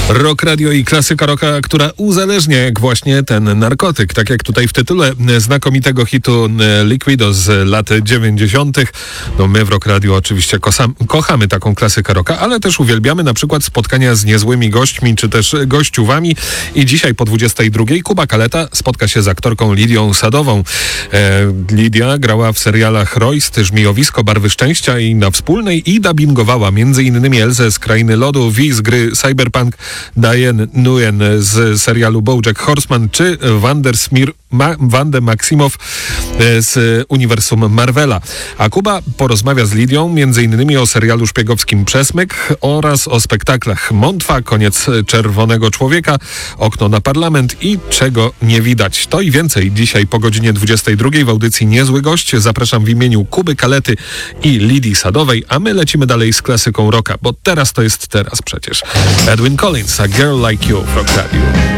Rock Radio i klasyka rocka, która uzależnia jak właśnie ten narkotyk. Tak jak tutaj w tytule znakomitego hitu Liquido z lat 90. No my w Rock Radio oczywiście kochamy taką klasykę rocka, ale też uwielbiamy na przykład spotkania z niezłymi gośćmi, czy też gościuwami. I dzisiaj po 22 Kuba Kaleta spotka się z aktorką Lidią Sadową. Lidia grała w serialach Royst, Żmijowisko, Barwy Szczęścia i na Wspólnej i dubbingowała m.in. Elzę z Krainy Lodu, Vi z gry Cyberpunk, Diane Nguyen z serialu BoJack Horseman, czy Wandę Maksimow z uniwersum Marvela. A Kuba porozmawia z Lidią m.in. o serialu szpiegowskim Przesmyk oraz o spektaklach Montwa, Koniec Czerwonego Człowieka, Okno na Parlament i Czego nie widać. To i więcej dzisiaj po godzinie 22 w audycji Niezły Gość. Zapraszam w imieniu Kuby Kalety i Lidii Sadowej, a my lecimy dalej z klasyką rocka, bo teraz to jest teraz przecież. Edwin Collins, A Girl Like You w Rock Radio.